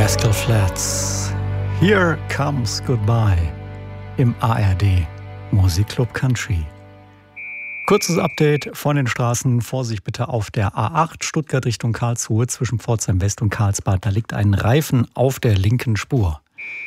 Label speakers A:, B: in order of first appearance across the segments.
A: Rascal Flatts. Here Comes Goodbye im ARD Musikclub Country. Kurzes Update von den Straßen. Vorsicht bitte auf der A8 Stuttgart Richtung Karlsruhe zwischen Pforzheim West und Karlsbad. Da liegt ein Reifen auf der linken Spur.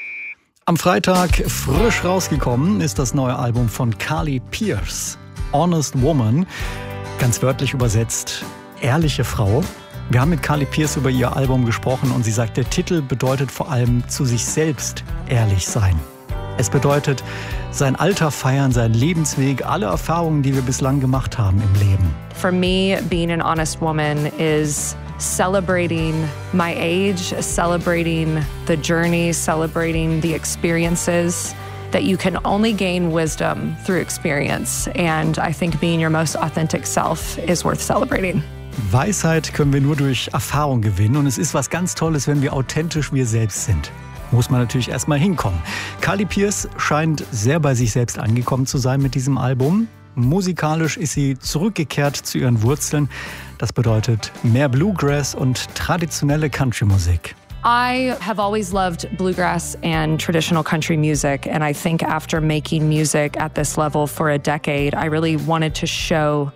A: Am Freitag frisch rausgekommen ist das neue Album von Carly Pearce, Honest Woman. Ganz wörtlich übersetzt, ehrliche Frau. Wir haben mit Carly Pearce über ihr Album gesprochen und sie sagt, der Titel bedeutet vor allem zu sich selbst ehrlich sein. Es bedeutet sein Alter feiern, seinen Lebensweg, alle Erfahrungen, die wir bislang gemacht haben im Leben.
B: For me, being an honest woman is celebrating my age, celebrating the journey, celebrating the experiences that you can only gain wisdom through experience. And I think being your most authentic self is worth celebrating.
A: Weisheit können wir nur durch Erfahrung gewinnen und es ist was ganz Tolles, wenn wir authentisch wir selbst sind. Muss man natürlich erstmal hinkommen. Carly Pearce scheint sehr bei sich selbst angekommen zu sein mit diesem Album. Musikalisch ist sie zurückgekehrt zu ihren Wurzeln. Das bedeutet mehr Bluegrass und traditionelle Country-Musik.
B: I have always loved bluegrass and traditional country music, and I think after making music at this level for a decade, I really wanted to show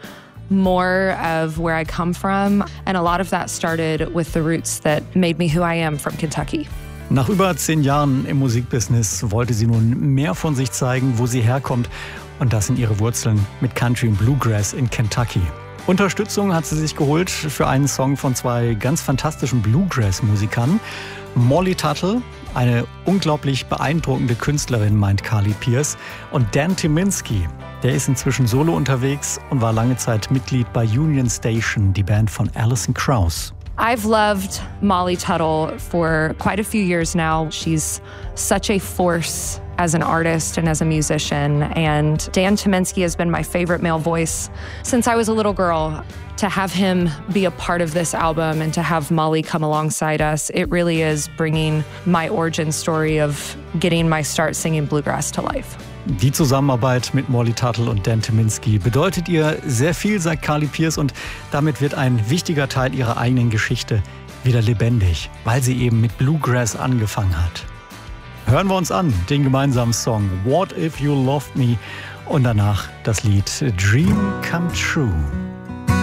B: more of where I come from, and a lot of that started with the roots that made me who I am from Kentucky.
A: Nach über 10 Jahren im Musikbusiness wollte sie nun mehr von sich zeigen, wo sie herkommt, und das sind ihre Wurzeln mit Country und Bluegrass in Kentucky. Unterstützung hat sie sich geholt für einen Song von 2 ganz fantastischen Bluegrass-Musikern. Molly Tuttle, eine unglaublich beeindruckende Künstlerin, meint Carly Pearce, und Dan Tyminski. Der ist inzwischen solo unterwegs und war lange Zeit Mitglied bei Union Station, die Band von Alison Krauss.
B: I've loved Molly Tuttle for quite a few years now. She's such a force as an artist and as a musician. And Dan Tyminski has been my favorite male voice since I was a little girl. To have him be a part of this album and to have Molly come alongside us, it really is bringing my origin story of getting my start singing bluegrass to life.
A: Die Zusammenarbeit mit Molly Tuttle und Dan Tyminski bedeutet ihr sehr viel, sagt Carly Pearce, und damit wird ein wichtiger Teil ihrer eigenen Geschichte wieder lebendig, weil sie eben mit Bluegrass angefangen hat. Hören wir uns an, den gemeinsamen Song What If You Loved Me und danach das Lied Dream Come True.